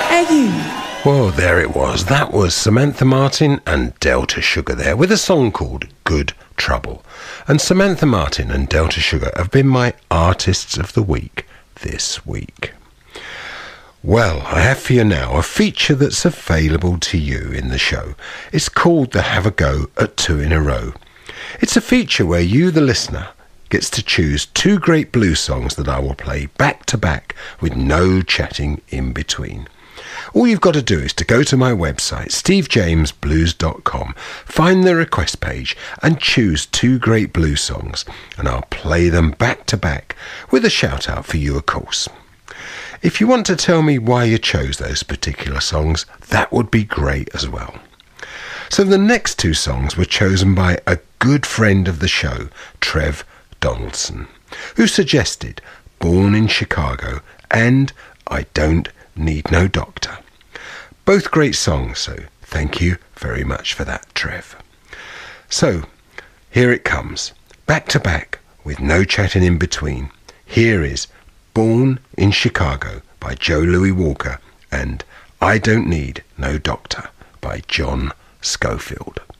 Hey, you. Well, there it was. That was Samantha Martin and Delta Sugar there with a song called Good Trouble. And Samantha Martin and Delta Sugar have been my Artists of the Week this week. Well, I have for you now a feature that's available to you in the show. It's called the Have a Go at Two in a Row. It's a feature where you, the listener, gets to choose two great blues songs that I will play back to back with no chatting in between. All you've got to do is to go to my website, stevejamesblues.com, find the request page and choose two great blues songs, and I'll play them back to back with a shout out for you, of course. If you want to tell me why you chose those particular songs, that would be great as well. So the next two songs were chosen by a good friend of the show, Trev Donaldson, who suggested Born in Chicago and I Don't Need No Doctor. Both great songs, so thank you very much for that, Trev. So, here it comes, back to back, with no chatting in between. Here is Born in Chicago by Joe Louis Walker and I Don't Need No Doctor by John Scofield.